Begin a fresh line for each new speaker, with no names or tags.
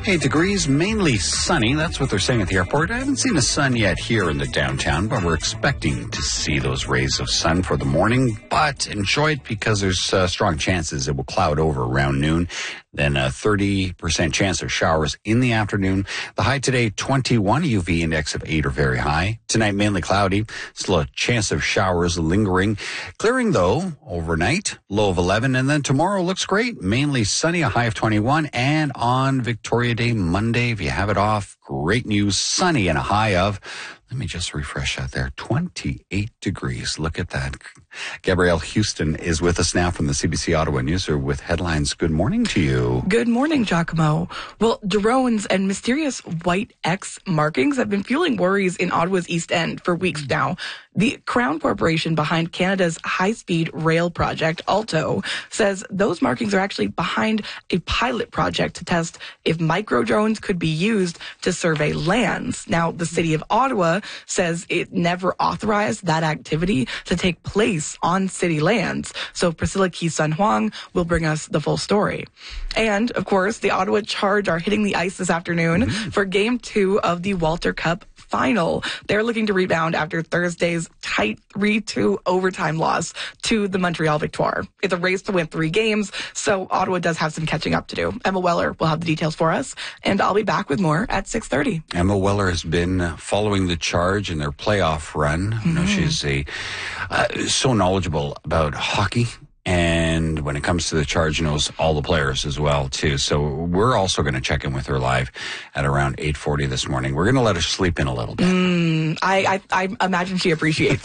8 degrees, mainly sunny. That's what they're saying at the airport. I haven't seen the sun yet here in the downtown, but we're expecting to see those rays of sun for the morning. But enjoy it because there's strong chances it will cloud over around noon. Then a 30% chance of showers in the afternoon. The high today, 21, UV index of 8 or very high. Tonight, mainly cloudy. Still a chance of showers lingering. Clearing, though, overnight, low of 11. And then tomorrow looks great. Mainly sunny, a high of 21. And on Victoria Day, Monday, if you have it off, great news, sunny and a high of, let me just refresh that there, 28 degrees. Look at that. Gabrielle Houston is with us now from the CBC Ottawa Newsroom with headlines. Good morning to you.
Good morning, Giacomo. Well, drones and mysterious white X markings have been fueling worries in Ottawa's East End for weeks now. The Crown Corporation behind Canada's high-speed rail project, Alto, says those markings are actually behind a pilot project to test if micro-drones could be used to survey lands. Now, the City of Ottawa says it never authorized that activity to take place on city lands. So Priscilla Key-Sun Huang will bring us the full story. And, of course, the Ottawa Charge are hitting the ice this afternoon for Game 2 of the Walter Cup final. They're looking to rebound after Thursday's tight 3-2 overtime loss to the Montreal Victoire. It's a race to win 3 games, so Ottawa does have some catching up to do. Emma Weller will have the details for us, and I'll be back with more at 6:30.
Emma Weller has been following the Charge in their playoff run. You know, she's so knowledgeable about hockey. And when it comes to the Charge, knows all the players as well, too. So we're also going to check in with her live at around 8:40 this morning. We're going to let her sleep in a little bit.
I imagine she appreciates